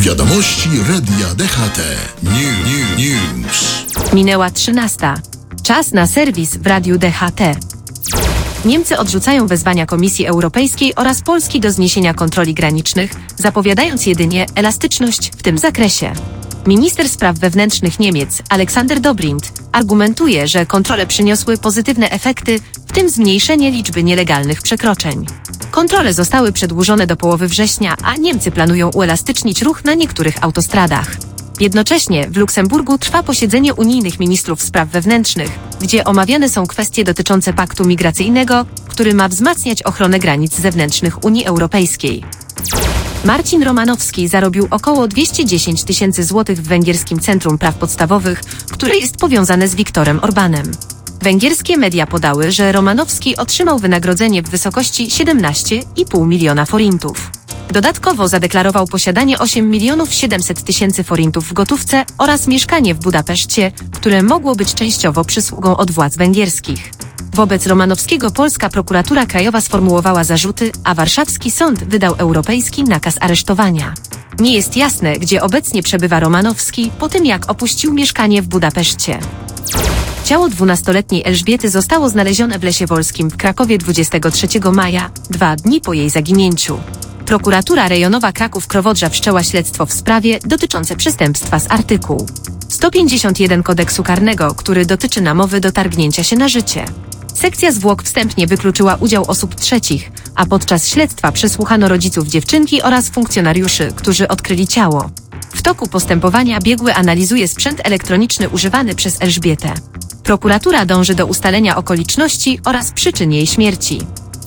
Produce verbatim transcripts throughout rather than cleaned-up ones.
Wiadomości Radia D H T. New, new, news. Minęła trzynasta. Czas na serwis w Radiu D H T. Niemcy odrzucają wezwania Komisji Europejskiej oraz Polski do zniesienia kontroli granicznych, zapowiadając jedynie elastyczność w tym zakresie. Minister spraw wewnętrznych Niemiec, Alexander Dobrindt, argumentuje, że kontrole przyniosły pozytywne efekty, w tym zmniejszenie liczby nielegalnych przekroczeń. Kontrole zostały przedłużone do połowy września, a Niemcy planują uelastycznić ruch na niektórych autostradach. Jednocześnie w Luksemburgu trwa posiedzenie unijnych ministrów spraw wewnętrznych, gdzie omawiane są kwestie dotyczące paktu migracyjnego, który ma wzmacniać ochronę granic zewnętrznych Unii Europejskiej. Marcin Romanowski zarobił około dwieście dziesięć tysięcy złotych w węgierskim Centrum Praw Podstawowych, które jest powiązane z Viktorem Orbanem. Węgierskie media podały, że Romanowski otrzymał wynagrodzenie w wysokości siedemnaście i pół miliona forintów. Dodatkowo zadeklarował posiadanie osiem milionów siedemset tysięcy forintów w gotówce oraz mieszkanie w Budapeszcie, które mogło być częściowo przysługą od władz węgierskich. Wobec Romanowskiego polska prokuratura krajowa sformułowała zarzuty, a warszawski sąd wydał europejski nakaz aresztowania. Nie jest jasne, gdzie obecnie przebywa Romanowski po tym, jak opuścił mieszkanie w Budapeszcie. Ciało dwunastoletniej Elżbiety zostało znalezione w Lesie Wolskim w Krakowie dwudziestego trzeciego maja, dwa dni po jej zaginięciu. Prokuratura rejonowa Kraków-Krowodrza wszczęła śledztwo w sprawie dotyczące przestępstwa z artykułu sto pięćdziesiąt jeden kodeksu karnego, który dotyczy namowy do targnięcia się na życie. Sekcja zwłok wstępnie wykluczyła udział osób trzecich, a podczas śledztwa przesłuchano rodziców dziewczynki oraz funkcjonariuszy, którzy odkryli ciało. W toku postępowania biegły analizuje sprzęt elektroniczny używany przez Elżbietę. Prokuratura dąży do ustalenia okoliczności oraz przyczyn jej śmierci.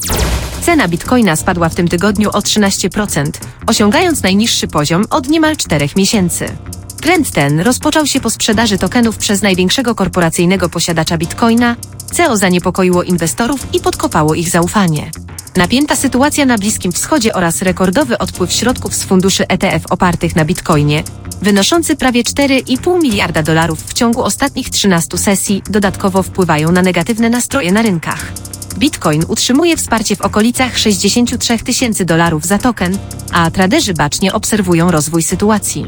Cena bitcoina spadła w tym tygodniu o trzynaście procent, osiągając najniższy poziom od niemal czterech miesięcy. Trend ten rozpoczął się po sprzedaży tokenów przez największego korporacyjnego posiadacza bitcoina. C E O zaniepokoiło inwestorów i podkopało ich zaufanie. Napięta sytuacja na Bliskim Wschodzie oraz rekordowy odpływ środków z funduszy E T F opartych na bitcoinie, wynoszący prawie cztery i pół miliarda dolarów w ciągu ostatnich trzynastu sesji, dodatkowo wpływają na negatywne nastroje na rynkach. Bitcoin utrzymuje wsparcie w okolicach sześćdziesiąt trzy tysięcy dolarów za token, a traderzy bacznie obserwują rozwój sytuacji.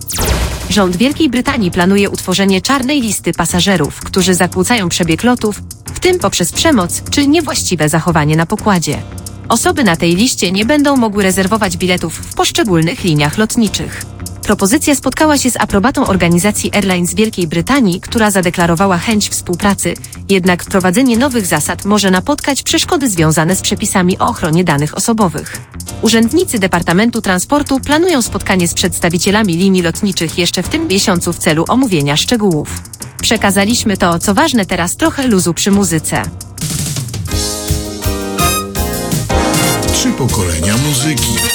Rząd Wielkiej Brytanii planuje utworzenie czarnej listy pasażerów, którzy zakłócają przebieg lotów, w tym poprzez przemoc czy niewłaściwe zachowanie na pokładzie. Osoby na tej liście nie będą mogły rezerwować biletów w poszczególnych liniach lotniczych. Propozycja spotkała się z aprobatą organizacji Airlines Wielkiej Brytanii, która zadeklarowała chęć współpracy, jednak wprowadzenie nowych zasad może napotkać przeszkody związane z przepisami o ochronie danych osobowych. Urzędnicy Departamentu Transportu planują spotkanie z przedstawicielami linii lotniczych jeszcze w tym miesiącu w celu omówienia szczegółów. Przekazaliśmy to, co ważne, teraz trochę luzu przy muzyce. Trzy pokolenia muzyki.